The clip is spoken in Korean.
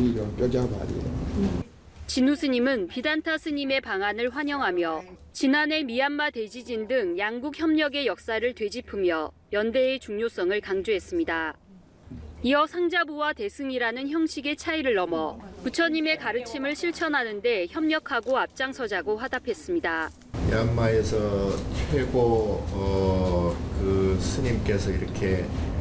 진우 스님은 비단타 스님의 방안을 환영하며 지난해 미얀마 대지진 등 양국 협력의 역사를 되짚으며 연대의 중요성을 강조했습니다. 이어 상자부와 대승이라는 형식의 차이를 넘어 부처님의 가르침을 실천하는 데 협력하고 앞장서자고 화답했습니다. 미얀마에서 최고 그 스님께서 이렇게